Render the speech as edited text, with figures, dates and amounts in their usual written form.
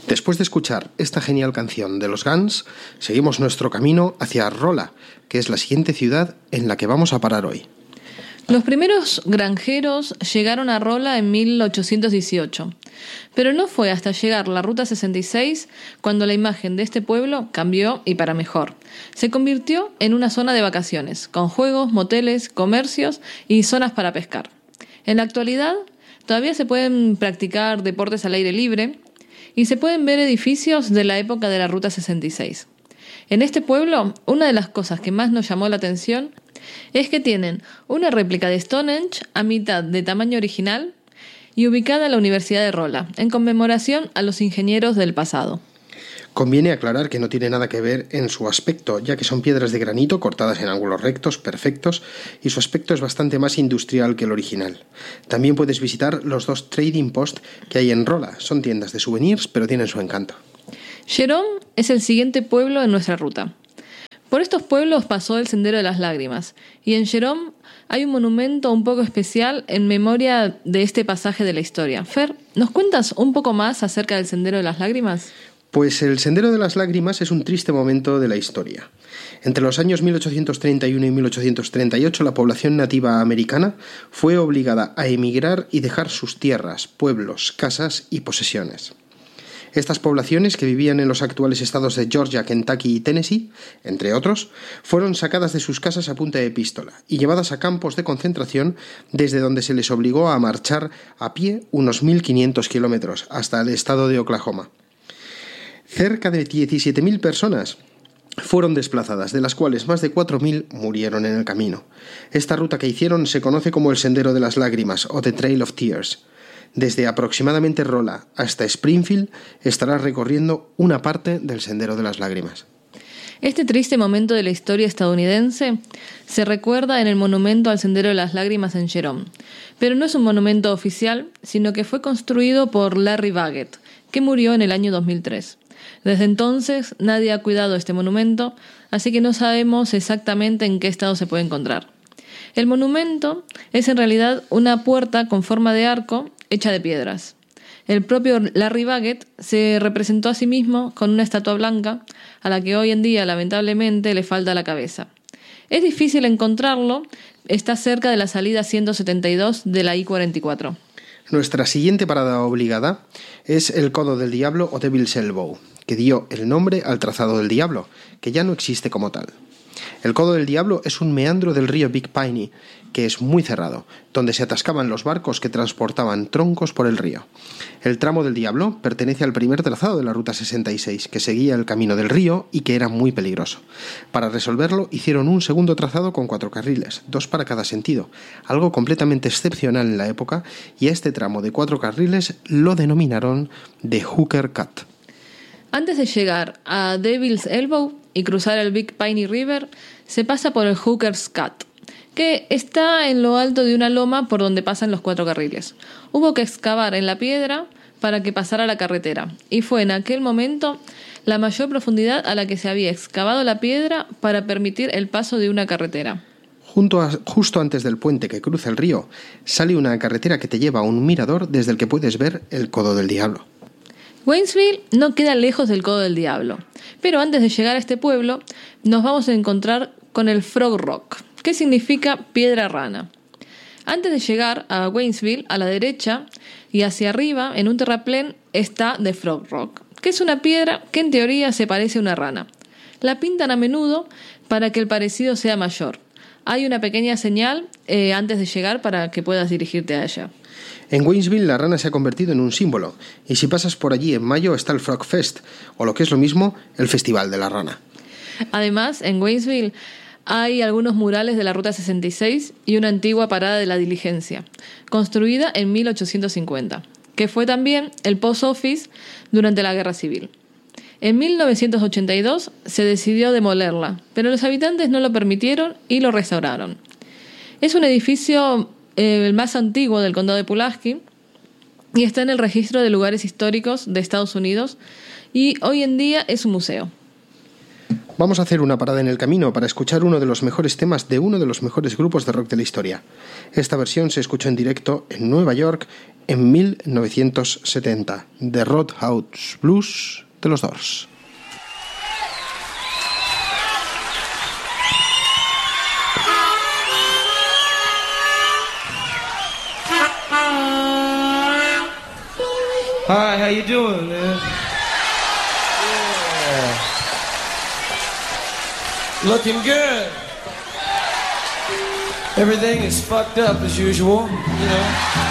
Después de escuchar esta genial canción de los Guns, seguimos nuestro camino hacia Rolla, que es la siguiente ciudad en la que vamos a parar hoy. Los primeros granjeros llegaron a Rolla en 1818, pero no fue hasta llegar la Ruta 66 cuando la imagen de este pueblo cambió y para mejor. Se convirtió en una zona de vacaciones, con juegos, moteles, comercios y zonas para pescar. En la actualidad, todavía se pueden practicar deportes al aire libre y se pueden ver edificios de la época de la Ruta 66. En este pueblo, una de las cosas que más nos llamó la atención es que tienen una réplica de Stonehenge a mitad de tamaño original y ubicada en la Universidad de Rolla, en conmemoración a los ingenieros del pasado. Conviene aclarar que no tiene nada que ver en su aspecto, ya que son piedras de granito cortadas en ángulos rectos, perfectos, y su aspecto es bastante más industrial que el original. También puedes visitar los 2 trading posts que hay en Rolla. Son tiendas de souvenirs, pero tienen su encanto. Jerome es el siguiente pueblo en nuestra ruta. Por estos pueblos pasó el Sendero de las Lágrimas, y en Jerome hay un monumento un poco especial en memoria de este pasaje de la historia. Fer, ¿nos cuentas un poco más acerca del Sendero de las Lágrimas? Pues el Sendero de las Lágrimas es un triste momento de la historia. Entre los años 1831 y 1838, la población nativa americana fue obligada a emigrar y dejar sus tierras, pueblos, casas y posesiones. Estas poblaciones, que vivían en los actuales estados de Georgia, Kentucky y Tennessee, entre otros, fueron sacadas de sus casas a punta de pistola y llevadas a campos de concentración desde donde se les obligó a marchar a pie unos 1.500 kilómetros hasta el estado de Oklahoma. Cerca de 17.000 personas fueron desplazadas, de las cuales más de 4.000 murieron en el camino. Esta ruta que hicieron se conoce como el Sendero de las Lágrimas o The Trail of Tears. Desde aproximadamente Rolla hasta Springfield estarás recorriendo una parte del Sendero de las Lágrimas. Este triste momento de la historia estadounidense se recuerda en el monumento al Sendero de las Lágrimas en Jerome, pero no es un monumento oficial, sino que fue construido por Larry Baggett, que murió en el año 2003. Desde entonces nadie ha cuidado este monumento, así que no sabemos exactamente en qué estado se puede encontrar. El monumento es en realidad una puerta con forma de arco hecha de piedras. El propio Larry Baggett se representó a sí mismo con una estatua blanca, a la que hoy en día lamentablemente le falta la cabeza. Es difícil encontrarlo, está cerca de la salida 172 de la I-44. Nuestra siguiente parada obligada es el Codo del Diablo o Devil's Elbow, que dio el nombre al trazado del Diablo, que ya no existe como tal. El Codo del Diablo es un meandro del río Big Piney, que es muy cerrado, donde se atascaban los barcos que transportaban troncos por el río. El tramo del Diablo pertenece al primer trazado de la Ruta 66, que seguía el camino del río y que era muy peligroso. Para resolverlo, hicieron un segundo trazado con 4 carriles, 2 para cada sentido, algo completamente excepcional en la época, y a este tramo de 4 carriles lo denominaron The Hooker Cut. Antes de llegar a Devil's Elbow y cruzar el Big Piney River, se pasa por el Hooker's Cut, que está en lo alto de una loma por donde pasan los 4 carriles. Hubo que excavar en la piedra para que pasara la carretera, y fue en aquel momento la mayor profundidad a la que se había excavado la piedra para permitir el paso de una carretera. Justo antes del puente que cruza el río, sale una carretera que te lleva a un mirador desde el que puedes ver el Codo del Diablo. Waynesville no queda lejos del Codo del Diablo, pero antes de llegar a este pueblo nos vamos a encontrar con el Frog Rock, que significa piedra rana. Antes de llegar a Waynesville, a la derecha y hacia arriba, en un terraplén, está The Frog Rock, que es una piedra que en teoría se parece a una rana. La pintan a menudo para que el parecido sea mayor. Hay una pequeña señal antes de llegar para que puedas dirigirte a ella. En Waynesville la rana se ha convertido en un símbolo, y si pasas por allí en mayo está el Frog Fest, o lo que es lo mismo, el Festival de la Rana. Además, en Waynesville hay algunos murales de la Ruta 66 y una antigua parada de la diligencia, construida en 1850, que fue también el post office durante la Guerra Civil. En 1982 se decidió demolerla, pero los habitantes no lo permitieron y lo restauraron. Es un edificio el más antiguo del condado de Pulaski y está en el registro de lugares históricos de Estados Unidos y hoy en día es un museo. Vamos a hacer una parada en el camino para escuchar uno de los mejores temas de uno de los mejores grupos de rock de la historia. Esta versión se escuchó en directo en Nueva York en 1970, The Roadhouse Blues de los Doors. Hi, how you doing, man? Yeah. Looking good. Everything is fucked up as usual, you know.